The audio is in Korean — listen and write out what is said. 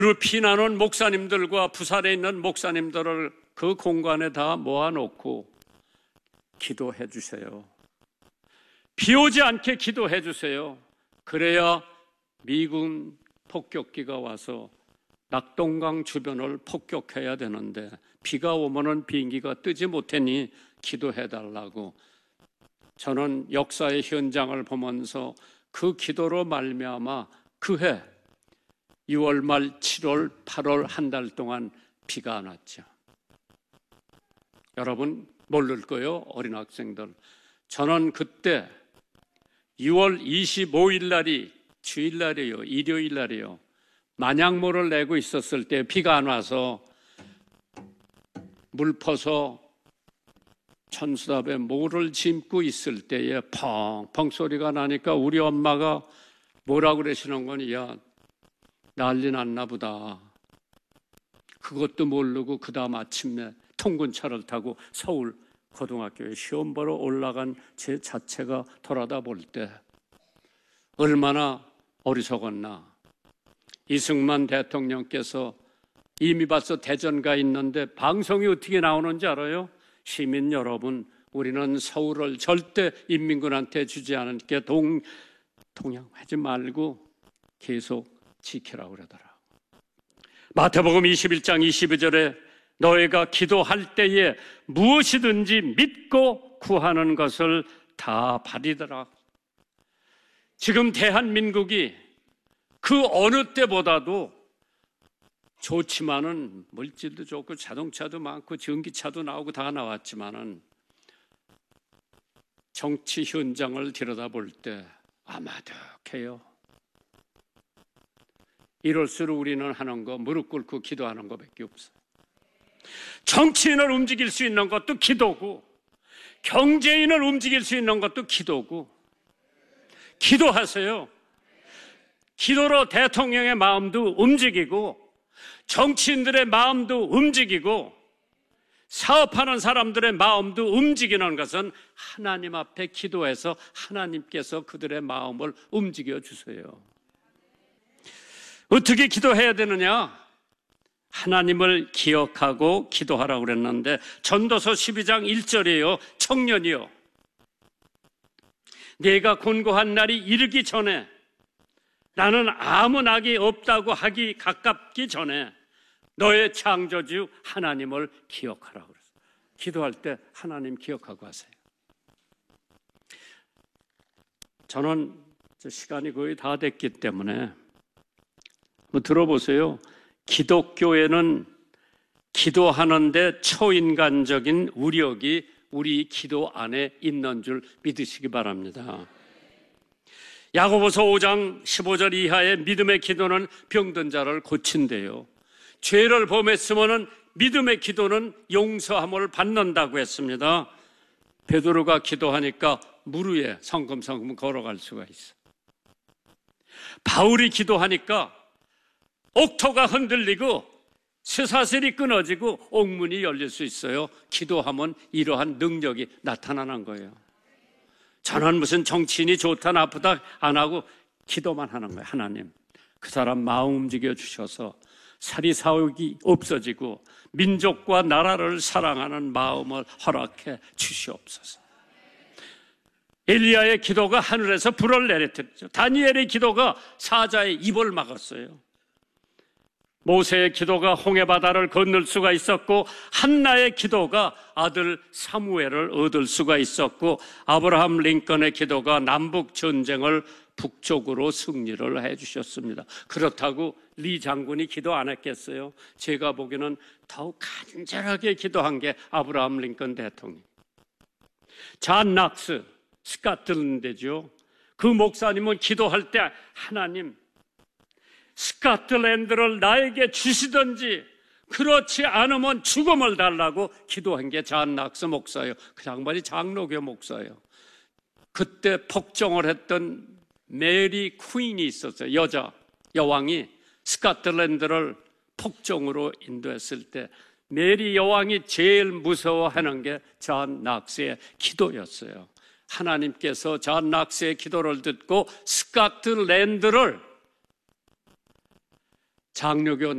그리고 피난온 목사님들과 부산에 있는 목사님들을 그 공간에 다 모아놓고 기도해 주세요. 비 오지 않게 기도해 주세요. 그래야 미군 폭격기가 와서 낙동강 주변을 폭격해야 되는데 비가 오면은 비행기가 뜨지 못하니 기도해 달라고. 저는 역사의 현장을 보면서 그 기도로 말미암아 그해 6월 말 7월 8월 한 달 동안 비가 안 왔죠. 여러분 모를 거예요, 어린 학생들. 저는 그때 6월 25일 날이 주일날이요, 일요일 날이요, 만약모를 내고 있었을 때 비가 안 와서 물 퍼서 천수답에 모를 짚고 있을 때에 펑펑 소리가 나니까 우리 엄마가 뭐라고 그러시는 거니, 야 난리 났나 보다. 그것도 모르고 그 다음 아침에 통근차를 타고 서울 고등학교에 시험 보러 올라간 제 자체가 돌아다 볼 때 얼마나 어리석었나. 이승만 대통령께서 이미 벌써 대전 가 있는데 방송이 어떻게 나오는지 알아요? 시민 여러분, 우리는 서울을 절대 인민군한테 주지 않을게 동양하지 말고 계속 지키라고 그러더라. 마태복음 21장 22절에 너희가 기도할 때에 무엇이든지 믿고 구하는 것을 다 받으리라. 지금 대한민국이 그 어느 때보다도 좋지만은 물질도 좋고 자동차도 많고 전기차도 나오고 다 나왔지만은 정치 현장을 들여다볼 때 아마득해요. 이럴수록 우리는 하는 거 무릎 꿇고 기도하는 것밖에 없어요. 정치인을 움직일 수 있는 것도 기도고 경제인을 움직일 수 있는 것도 기도고. 기도하세요. 기도로 대통령의 마음도 움직이고 정치인들의 마음도 움직이고 사업하는 사람들의 마음도 움직이는 것은 하나님 앞에 기도해서 하나님께서 그들의 마음을 움직여 주세요. 어떻게 기도해야 되느냐? 하나님을 기억하고 기도하라고 그랬는데 전도서 12장 1절이에요. 청년이요, 네가 곤고한 날이 이르기 전에, 나는 아무 낙이 없다고 하기 가깝기 전에 너의 창조주 하나님을 기억하라고 그랬어요. 기도할 때 하나님 기억하고 하세요. 저는 시간이 거의 다 됐기 때문에 들어보세요. 기독교에는 기도하는데 초인간적인 우력이 우리 기도 안에 있는 줄 믿으시기 바랍니다. 야고보서 5장 15절 이하의 믿음의 기도는 병든 자를 고친대요. 죄를 범했으면 믿음의 기도는 용서함을 받는다고 했습니다. 베드로가 기도하니까 물 위에 성큼성큼 걸어갈 수가 있어. 바울이 기도하니까 옥토가 흔들리고 쇠사슬이 끊어지고 옥문이 열릴 수 있어요. 기도하면 이러한 능력이 나타나는 거예요. 저는 무슨 정치인이 좋다 나쁘다 안 하고 기도만 하는 거예요. 하나님, 그 사람 마음 움직여 주셔서 사리사욕이 없어지고 민족과 나라를 사랑하는 마음을 허락해 주시옵소서. 엘리야의 기도가 하늘에서 불을 내렸죠. 다니엘의 기도가 사자의 입을 막았어요. 모세의 기도가 홍해바다를 건널 수가 있었고 한나의 기도가 아들 사무엘을 얻을 수가 있었고 아브라함 링컨의 기도가 남북 전쟁을 북쪽으로 승리를 해주셨습니다. 그렇다고 리 장군이 기도 안 했겠어요? 제가 보기에는 더욱 간절하게 기도한 게 아브라함 링컨 대통령. 잔 낙스 스카틀랜드죠. 그 목사님은 기도할 때 하나님 스카틀랜드를 나에게 주시든지 그렇지 않으면 죽음을 달라고 기도한 게 잔 낙스 목사예요. 그 양반이 장로교 목사예요. 그때 폭정을 했던 메리 퀸이 있었어요. 여왕이 스카틀랜드를 폭정으로 인도했을 때 메리 여왕이 제일 무서워하는 게 잔 낙스의 기도였어요. 하나님께서 잔 낙스의 기도를 듣고 스카틀랜드를 장로교